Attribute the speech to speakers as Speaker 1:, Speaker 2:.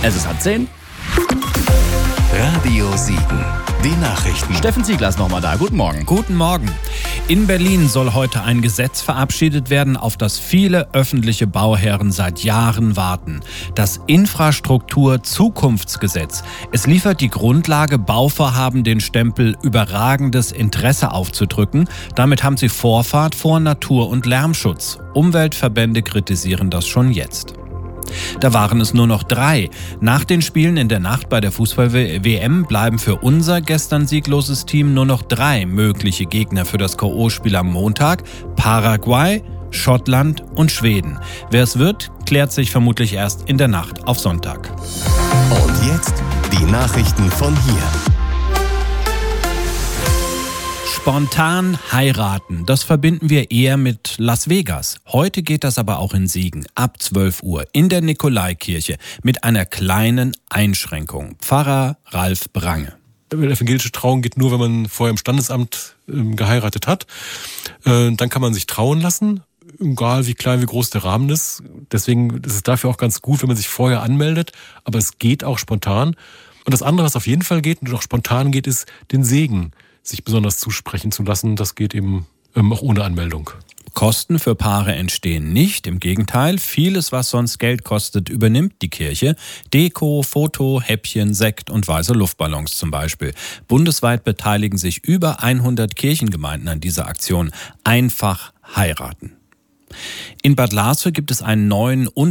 Speaker 1: Es ist 10:30.
Speaker 2: Radio Siegen, die Nachrichten.
Speaker 1: Steffen Ziegler ist nochmal da. Guten Morgen.
Speaker 3: Guten Morgen. In Berlin soll heute ein Gesetz verabschiedet werden, auf das viele öffentliche Bauherren seit Jahren warten. Das Infrastruktur-Zukunftsgesetz. Es liefert die Grundlage, Bauvorhaben den Stempel überragendes Interesse aufzudrücken. Damit haben sie Vorfahrt vor Natur- und Lärmschutz. Umweltverbände kritisieren das schon jetzt. Da waren es nur noch 3. Nach den Spielen in der Nacht bei der Fußball-WM bleiben für unser gestern siegloses Team nur noch 3 mögliche Gegner für das K.O.-Spiel am Montag: Paraguay, Schottland und Schweden. Wer es wird, klärt sich vermutlich erst in der Nacht auf Sonntag.
Speaker 2: Und jetzt die Nachrichten von hier.
Speaker 3: Spontan heiraten, das verbinden wir eher mit Las Vegas. Heute geht das aber auch in Siegen ab 12 Uhr in der Nikolaikirche mit einer kleinen Einschränkung. Pfarrer Ralf Brange.
Speaker 4: Evangelische Trauung geht nur, wenn man vorher im Standesamt geheiratet hat. Dann kann man sich trauen lassen, egal wie klein, wie groß der Rahmen ist. Deswegen ist es dafür auch ganz gut, wenn man sich vorher anmeldet. Aber es geht auch spontan. Und das andere, was auf jeden Fall geht und auch spontan geht, ist den Segen sich besonders zusprechen zu lassen. Das geht eben auch ohne Anmeldung.
Speaker 3: Kosten für Paare entstehen nicht. Im Gegenteil, vieles, was sonst Geld kostet, übernimmt die Kirche. Deko, Foto, Häppchen, Sekt und weiße Luftballons zum Beispiel. Bundesweit beteiligen sich über 100 Kirchengemeinden an dieser Aktion. Einfach heiraten. In Bad Larsvö gibt es einen neuen